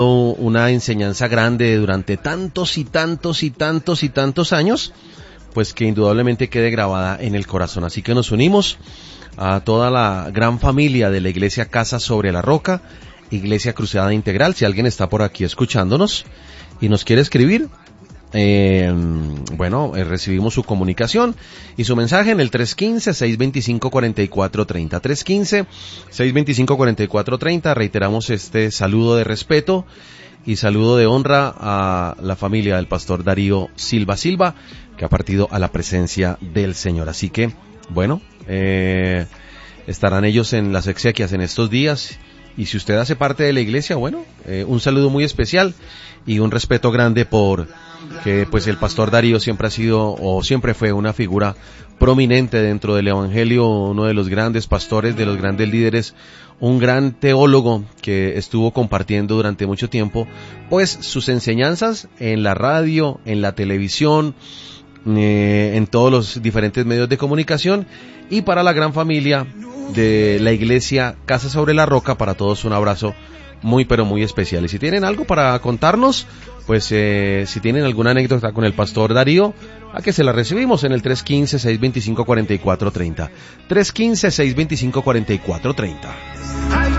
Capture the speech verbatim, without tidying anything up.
una enseñanza grande durante tantos y tantos y tantos y tantos años, pues que indudablemente quede grabada en el corazón. Así que nos unimos a toda la gran familia de la Iglesia Casa sobre la Roca, Iglesia Cruzada Integral. Si alguien está por aquí escuchándonos y nos quiere escribir, eh, bueno, eh, recibimos su comunicación y su mensaje en el tres uno cinco, seis dos cinco, cuatro cuatro tres cero, tres uno cinco, seis dos cinco, cuatro cuatro tres cero. Reiteramos este saludo de respeto y saludo de honra a la familia del pastor Darío Silva Silva, que ha partido a la presencia del Señor. Así que, bueno, eh, estarán ellos en las exequias en estos días. Y si usted hace parte de la iglesia, bueno, eh, un saludo muy especial y un respeto grande por que pues el pastor Darío siempre ha sido o siempre fue una figura prominente dentro del evangelio, uno de los grandes pastores, de los grandes líderes, un gran teólogo que estuvo compartiendo durante mucho tiempo pues sus enseñanzas en la radio, en la televisión, eh, en todos los diferentes medios de comunicación. Y para la gran familia de la iglesia Casa sobre la Roca, para todos un abrazo muy pero muy especial. Y si tienen algo para contarnos, pues eh, si tienen alguna anécdota con el pastor Darío, a que se la recibimos en el tres uno cinco, seis dos cinco, cuatro cuatro tres cero, tres uno cinco, seis dos cinco, cuatro cuatro tres cero.